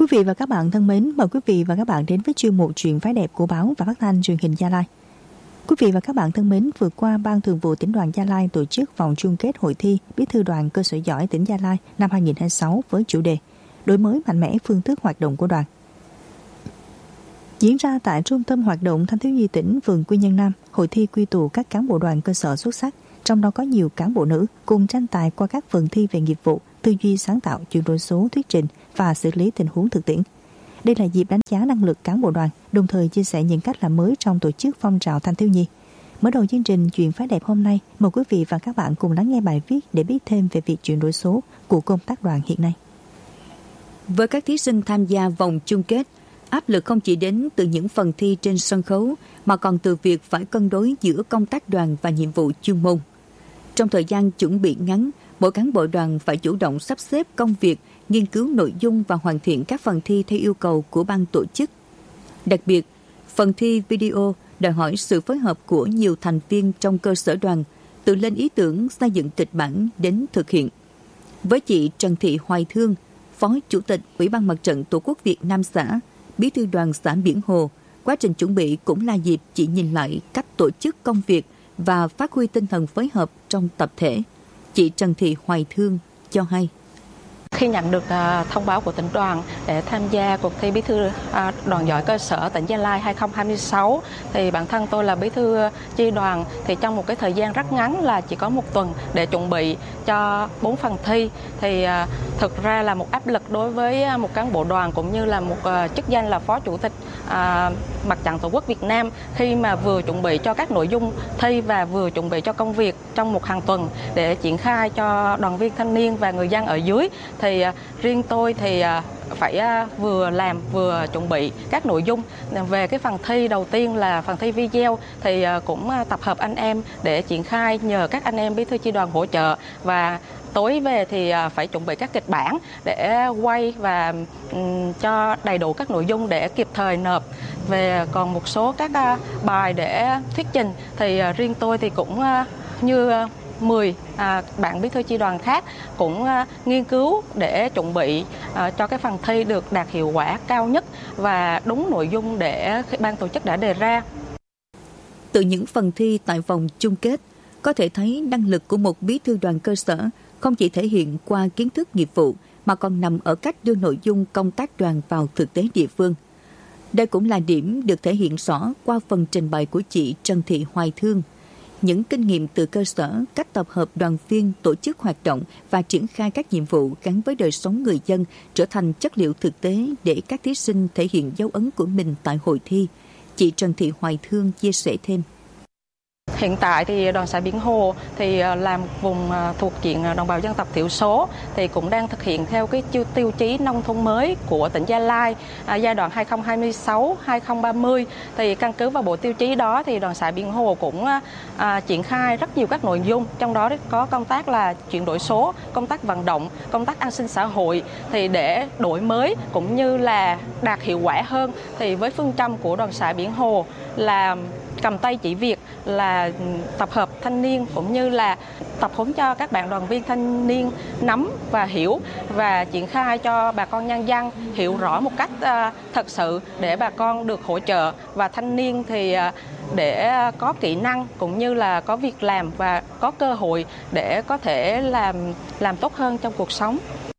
Quý vị và các bạn thân mến, mời quý vị và các bạn đến với chuyên mục Chuyện phái đẹp của báo và phát thanh truyền hình Gia Lai. Quý vị và các bạn thân mến, vừa qua Ban Thường vụ Tỉnh đoàn Gia Lai tổ chức vòng chung kết hội thi Bí thư đoàn cơ sở giỏi tỉnh Gia Lai năm 2026 với chủ đề đổi mới mạnh mẽ phương thức hoạt động của đoàn. Diễn ra tại Trung tâm Hoạt động Thanh thiếu nhi tỉnh phường Quy Nhơn Nam, hội thi quy tụ các cán bộ đoàn cơ sở xuất sắc, trong đó có nhiều cán bộ nữ cùng tranh tài qua các phần thi về nghiệp vụ, tư duy sáng tạo, chuyển đổi số, thuyết trình và xử lý tình huống thực tiễn. Đây là dịp đánh giá năng lực cán bộ đoàn, đồng thời chia sẻ những cách làm mới trong tổ chức phong trào thanh thiếu nhi. Mở đầu chương trình Chuyện phái đẹp hôm nay, mời quý vị và các bạn cùng lắng nghe bài viết để biết thêm về việc chuyển đổi số của công tác đoàn hiện nay. Với các thí sinh tham gia vòng chung kết, áp lực không chỉ đến từ những phần thi trên sân khấu mà còn từ việc phải cân đối giữa công tác đoàn và nhiệm vụ chuyên môn. Trong thời gian chuẩn bị ngắn, mỗi cán bộ đoàn phải chủ động sắp xếp công việc, nghiên cứu nội dung và hoàn thiện các phần thi theo yêu cầu của ban tổ chức. Đặc biệt, phần thi video đòi hỏi sự phối hợp của nhiều thành viên trong cơ sở đoàn, từ lên ý tưởng xây dựng kịch bản đến thực hiện. Với chị Trần Thị Hoài Thương, Phó Chủ tịch Ủy ban Mặt trận Tổ quốc Việt Nam xã, Bí thư đoàn xã Biển Hồ, quá trình chuẩn bị cũng là dịp chị nhìn lại cách tổ chức công việc và phát huy tinh thần phối hợp trong tập thể. Chị Trần Thị Hoài Thương cho hay. Khi nhận được thông báo của tỉnh đoàn để tham gia cuộc thi Bí thư đoàn giỏi cơ sở tỉnh Gia Lai 2026 thì bản thân tôi là bí thư chi đoàn, thì trong một cái thời gian rất ngắn là chỉ có một tuần để chuẩn bị cho 4 phần thi, thì thực ra là một áp lực đối với một cán bộ đoàn cũng như là một chức danh là Phó Chủ tịch Mặt trận Tổ quốc Việt Nam, khi mà vừa chuẩn bị cho các nội dung thi và vừa chuẩn bị cho công việc trong một hàng tuần để triển khai cho đoàn viên thanh niên và người dân ở dưới. Thì riêng tôi thì phải vừa làm vừa chuẩn bị các nội dung. Về cái phần thi đầu tiên là phần thi video thì cũng tập hợp anh em để triển khai, nhờ các anh em bí thư chi đoàn hỗ trợ, và tối về thì phải chuẩn bị các kịch bản để quay và cho đầy đủ các nội dung để kịp thời nộp. Về còn một số các bài để thuyết trình thì riêng tôi thì cũng như 10 bạn bí thư chi đoàn khác cũng nghiên cứu để chuẩn bị cho cái phần thi được đạt hiệu quả cao nhất và đúng nội dung để ban tổ chức đã đề ra. Từ những phần thi tại vòng chung kết, có thể thấy năng lực của một bí thư đoàn cơ sở không chỉ thể hiện qua kiến thức nghiệp vụ mà còn nằm ở cách đưa nội dung công tác đoàn vào thực tế địa phương. Đây cũng là điểm được thể hiện rõ qua phần trình bày của chị Trần Thị Hoài Thương. Những kinh nghiệm từ cơ sở, cách tập hợp đoàn viên, tổ chức hoạt động và triển khai các nhiệm vụ gắn với đời sống người dân trở thành chất liệu thực tế để các thí sinh thể hiện dấu ấn của mình tại hội thi. Chị Trần Thị Hoài Thương chia sẻ thêm. Hiện tại thì đoàn xã Biển Hồ thì làm vùng thuộc diện đồng bào dân tộc thiểu số thì cũng đang thực hiện theo cái tiêu chí nông thôn mới của tỉnh Gia Lai giai đoạn 2026-2030. Thì căn cứ vào bộ tiêu chí đó thì đoàn xã Biển Hồ cũng triển khai rất nhiều các nội dung, trong đó có công tác là chuyển đổi số, công tác vận động, công tác an sinh xã hội, thì để đổi mới cũng như là đạt hiệu quả hơn. Thì với phương châm của đoàn xã Biển Hồ là cầm tay chỉ việc, là tập hợp thanh niên cũng như là tập huấn cho các bạn đoàn viên thanh niên nắm và hiểu và triển khai cho bà con nhân dân hiểu rõ một cách thật sự để bà con được hỗ trợ, và thanh niên thì để có kỹ năng cũng như là có việc làm và có cơ hội để có thể làm tốt hơn trong cuộc sống.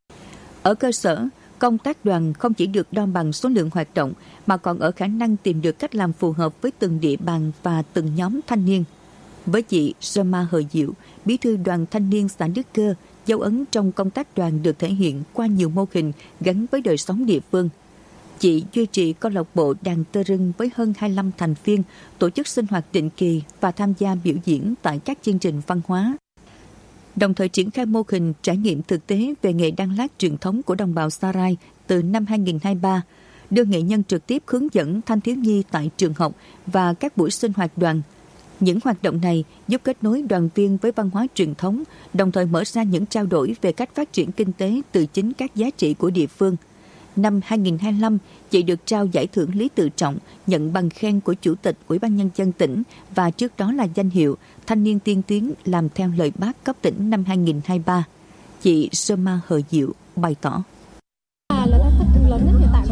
Ở cơ sở, công tác đoàn không chỉ được đo bằng số lượng hoạt động mà còn ở khả năng tìm được cách làm phù hợp với từng địa bàn và từng nhóm thanh niên. Với chị Roma Hờ Diệu, bí thư đoàn thanh niên xã Đức Cơ, dấu ấn trong công tác đoàn được thể hiện qua nhiều mô hình gắn với đời sống địa phương. Chị duy trì câu lạc bộ đàn tơ rưng với hơn 25 thành viên, tổ chức sinh hoạt định kỳ và tham gia biểu diễn tại các chương trình văn hóa. Đồng thời triển khai mô hình trải nghiệm thực tế về nghề đan lát truyền thống của đồng bào Sa Rai từ năm 2023, đưa nghệ nhân trực tiếp hướng dẫn thanh thiếu nhi tại trường học và các buổi sinh hoạt đoàn. Những hoạt động này giúp kết nối đoàn viên với văn hóa truyền thống, đồng thời mở ra những trao đổi về cách phát triển kinh tế từ chính các giá trị của địa phương. Năm 2025, chị được trao giải thưởng Lý Tự Trọng, nhận bằng khen của Chủ tịch Ủy ban Nhân dân tỉnh và trước đó là danh hiệu Thanh niên tiên tiến làm theo lời Bác cấp tỉnh năm 2023. Chị Soma Hờ Diệu bày tỏ. Là thách thức lớn nhất hiện tại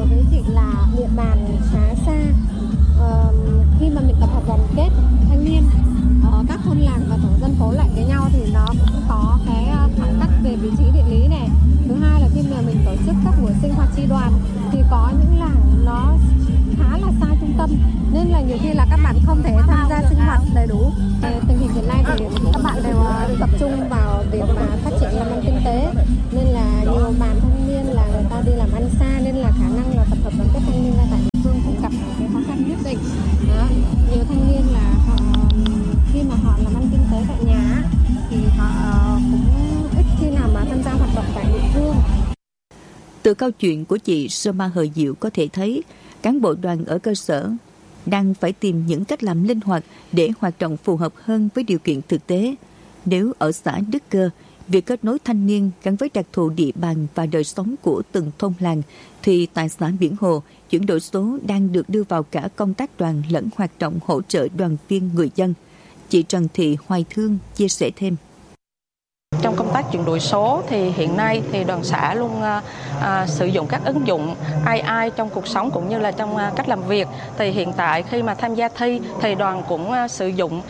bàn khá xa. Khi mà mình tập hợp đoàn kết thanh niên ở các thôn làng và tổ dân phố lại với nhau thì nó cũng có cái khoảng cách về vị trí địa lý này. Thứ hai là khi mà mình tổ chức các buổi sinh hoạt chi đoàn thì có những làng nó khá là xa trung tâm nên là nhiều khi là các bạn không thể tham gia sinh hoạt đầy đủ. Tình hình hiện nay thì các bạn đều tập trung vào việc mà phát triển làm ăn kinh tế nên là nhiều bạn thanh niên là người ta đi làm ăn xa nên là khả năng là tập hợp đoàn kết thanh niên ra tại địa phương cũng gặp cái khó khăn nhất định. Đó. Nhiều thanh niên là họ khi mà họ làm ăn kinh tế tại nhà thì họ cũng ít khi nào mà tham gia hoạt động tại địa phương. Từ câu chuyện của chị Soma Hờ Diệu có thể thấy cán bộ đoàn ở cơ sở đang phải tìm những cách làm linh hoạt để hoạt động phù hợp hơn với điều kiện thực tế. Nếu ở xã Đức Cơ, việc kết nối thanh niên gắn với đặc thù địa bàn và đời sống của từng thôn làng, thì tại xã Biển Hồ, chuyển đổi số đang được đưa vào cả công tác đoàn lẫn hoạt động hỗ trợ đoàn viên người dân. Chị Trần Thị Hoài Thương chia sẻ thêm. Trong công tác chuyển đổi số thì hiện nay thì đoàn xã luôn sử dụng các ứng dụng AI trong cuộc sống cũng như là trong cách làm việc. Thì hiện tại khi mà tham gia thi thì đoàn cũng sử dụng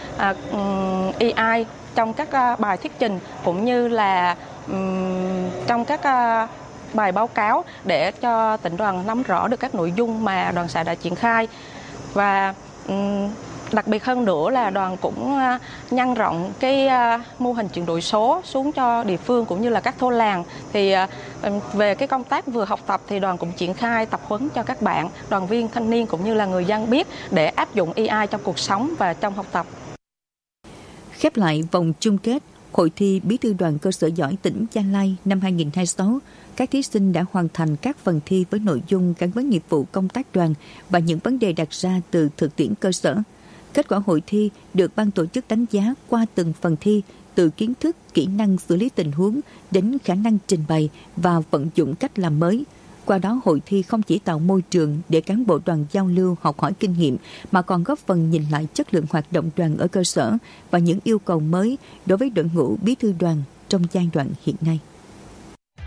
AI trong các bài thuyết trình cũng như là trong các bài báo cáo để cho tỉnh đoàn nắm rõ được các nội dung mà đoàn xã đã triển khai. Và đặc biệt hơn nữa là đoàn cũng nhân rộng cái mô hình chuyển đổi số xuống cho địa phương cũng như là các thôn làng. Thì về cái công tác vừa học tập thì đoàn cũng triển khai tập huấn cho các bạn, đoàn viên thanh niên cũng như là người dân biết để áp dụng AI trong cuộc sống và trong học tập. Khép lại vòng chung kết Hội thi Bí thư đoàn cơ sở giỏi tỉnh Gia Lai năm 2026, các thí sinh đã hoàn thành các phần thi với nội dung gắn với nghiệp vụ công tác đoàn và những vấn đề đặt ra từ thực tiễn cơ sở. Kết quả hội thi được ban tổ chức đánh giá qua từng phần thi, từ kiến thức, kỹ năng xử lý tình huống đến khả năng trình bày và vận dụng cách làm mới. Qua đó, hội thi không chỉ tạo môi trường để cán bộ đoàn giao lưu học hỏi kinh nghiệm, mà còn góp phần nhìn lại chất lượng hoạt động đoàn ở cơ sở và những yêu cầu mới đối với đội ngũ bí thư đoàn trong giai đoạn hiện nay.